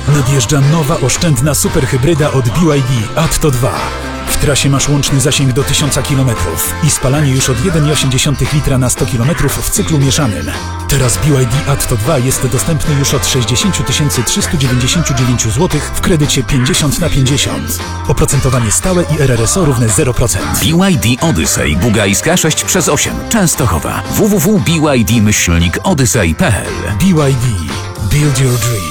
Nadjeżdża nowa, oszczędna superhybryda od BYD Atto 2. W trasie masz łączny zasięg do 1000 km i spalanie już od 1,8 litra na 100 km w cyklu mieszanym. Teraz BYD Atto 2 jest dostępny już od 60 399 zł w kredycie 50/50. Oprocentowanie stałe i RRSO równe 0%. BYD Odyssey Bugajska 6/8 Częstochowa. www.byd-odyssey.pl BYD. Build your dream.